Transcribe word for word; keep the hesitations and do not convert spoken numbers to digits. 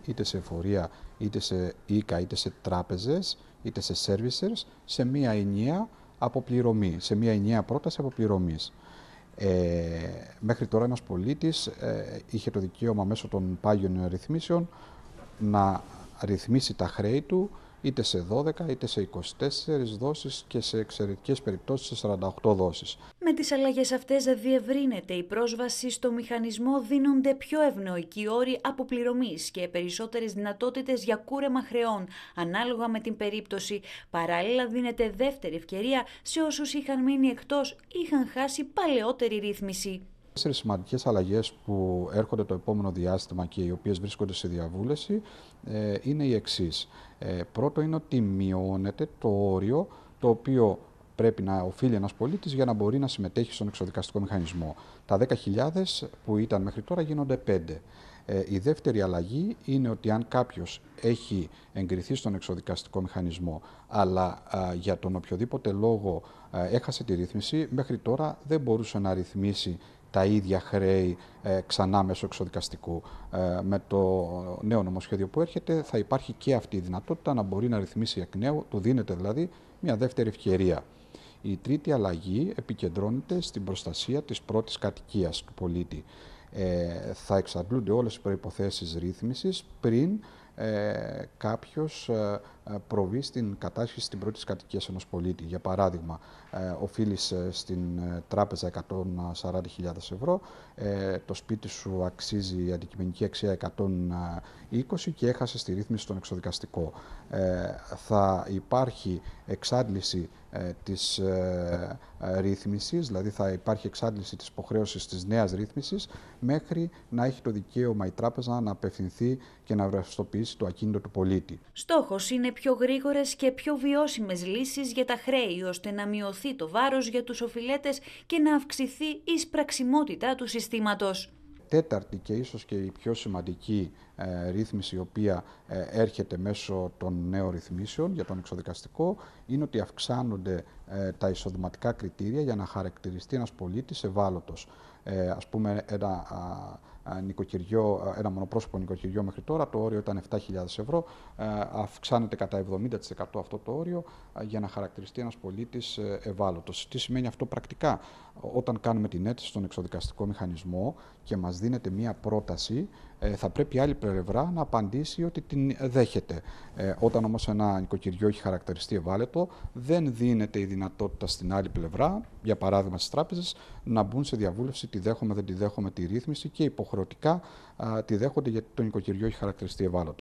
είτε σε εφορία, είτε σε οίκα, είτε σε τράπεζες, είτε σε servicers, σε μία ενιαία αποπληρωμή, σε μία ενιαία πρόταση αποπληρωμής. Ε, μέχρι τώρα ένας πολίτης ε, είχε το δικαίωμα μέσω των πάγιων ρυθμίσεων να ρυθμίσει τα χρέη του είτε σε δώδεκα είτε σε είκοσι τέσσερις δόσεις και σε εξαιρετικές περιπτώσεις σε σαράντα οκτώ δόσεις. Με τις αλλαγές αυτές διευρύνεται η πρόσβαση στο μηχανισμό, δίνονται πιο ευνοϊκοί όροι αποπληρωμής και περισσότερες δυνατότητες για κούρεμα χρεών, ανάλογα με την περίπτωση. Παράλληλα δίνεται δεύτερη ευκαιρία σε όσους είχαν μείνει εκτός ή είχαν χάσει παλαιότερη ρύθμιση. Τέσσερις σημαντικές αλλαγές που έρχονται το επόμενο διάστημα και οι οποίες βρίσκονται σε διαβούλευση ε, είναι οι εξής. Ε, πρώτο είναι ότι μειώνεται το όριο το οποίο πρέπει να οφείλει ένας πολίτης για να μπορεί να συμμετέχει στον εξωδικαστικό μηχανισμό. Τα δέκα χιλιάδες που ήταν μέχρι τώρα γίνονται πέντε. Ε, η δεύτερη αλλαγή είναι ότι αν κάποιος έχει εγκριθεί στον εξωδικαστικό μηχανισμό αλλά α, για τον οποιοδήποτε λόγο α, έχασε τη ρύθμιση, μέχρι τώρα δεν μπορούσε να ρυθμίσει τα ίδια χρέη ε, ξανά μέσω εξωδικαστικού. Ε, με το νέο νομοσχέδιο που έρχεται θα υπάρχει και αυτή η δυνατότητα να μπορεί να ρυθμίσει εκ νέου, του δίνεται δηλαδή μια δεύτερη ευκαιρία. Η τρίτη αλλαγή επικεντρώνεται στην προστασία της πρώτης κατοικίας του πολίτη. Ε, θα εξαντλούνται όλες οι προϋποθέσεις ρύθμισης πριν ε, κάποιος ε, προβεί στην κατάσχεση στην πρώτη κατοικία ενός πολίτη. Για παράδειγμα, ε, οφείλεις στην ε, τράπεζα εκατόν σαράντα χιλιάδες ευρώ, ε, το σπίτι σου αξίζει η αντικειμενική αξία εκατόν είκοσι και έχασες τη ρύθμιση στον εξωδικαστικό. Ε, θα υπάρχει εξάντληση ε, της ε, ε, ρύθμισης, δηλαδή θα υπάρχει εξάντληση της υποχρέωσης της νέας ρύθμισης μέχρι να έχει το δικαίωμα η τράπεζα να απευθυνθεί και να ρευστοποιήσει το ακίνητο του πολίτη. Στόχος είναι πιο γρήγορες και πιο βιώσιμες λύσεις για τα χρέη, ώστε να μειωθεί το βάρος για τους οφειλέτες και να αυξηθεί η εισπραξιμότητα του συστήματος. Τέταρτη και ίσως και η πιο σημαντική ε, ρύθμιση η οποία ε, έρχεται μέσω των νέων ρυθμίσεων για τον εξωδικαστικό είναι ότι αυξάνονται ε, τα εισοδηματικά κριτήρια για να χαρακτηριστεί ένας πολίτης ευάλωτος. Ε, ας πούμε ένα, α, νοικοκυριό, ένα μονοπρόσωπο νοικοκυριό μέχρι τώρα το όριο ήταν επτά χιλιάδες ευρώ, ε, αυξάνεται κατά εβδομήντα τοις εκατό αυτό το όριο ε, για να χαρακτηριστεί ένας πολίτης ε, ευάλωτος. Τι σημαίνει αυτό πρακτικά? Όταν κάνουμε την αίτηση στον εξωδικαστικό μηχανισμό και μας δίνεται μία πρόταση, ε, θα πρέπει η άλλη πλευρά να απαντήσει ότι την δέχεται. Ε, όταν όμως ένα νοικοκυριό έχει χαρακτηριστεί ευάλωτο, δεν δίνεται η δυνατότητα στην άλλη πλευρά, για παράδειγμα στις τράπεζες, να μπουν σε διαβούλευση τη δέχομαι, δεν τη δέχομαι τη ρύθμιση και υποχρεωτικά α, τη δέχονται γιατί το νοικοκυριό έχει χαρακτηριστεί ευάλωτο.